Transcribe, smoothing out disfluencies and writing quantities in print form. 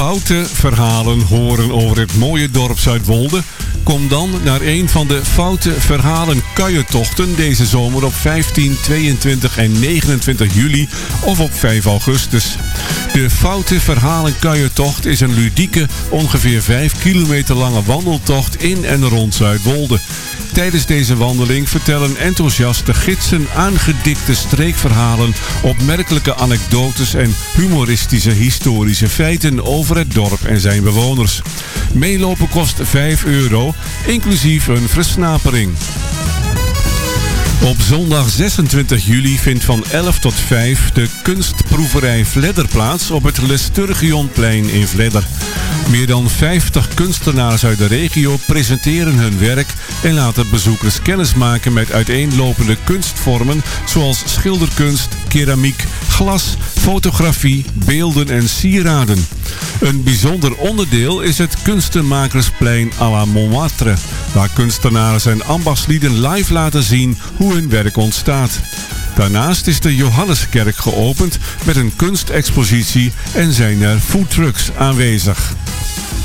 foute verhalen horen over het mooie dorp Zuidwolde? Kom dan naar een van de Foute Verhalen Kuiertochten deze zomer op 15, 22 en 29 juli of op 5 augustus. De Foute Verhalen Kuiertocht is een ludieke, ongeveer 5 kilometer lange wandeltocht in en rond Zuidwolde. Tijdens deze wandeling vertellen enthousiaste gidsen aangedikte streekverhalen, opmerkelijke anekdotes en humoristische historische feiten over het dorp en zijn bewoners. Meelopen kost €5, inclusief een versnapering. Op zondag 26 juli vindt van 11 tot 5 de kunstproeverij Vledder plaats op het Lesturgionplein in Vledder. Meer dan 50 kunstenaars uit de regio presenteren hun werk en laten bezoekers kennismaken met uiteenlopende kunstvormen zoals schilderkunst, keramiek, glas, fotografie, beelden en sieraden. Een bijzonder onderdeel is het Kunstenmakersplein à la Montmartre, waar kunstenaars en ambachtslieden live laten zien hoe hun werk ontstaat. Daarnaast is de Johanneskerk geopend met een kunstexpositie en zijn er foodtrucks aanwezig.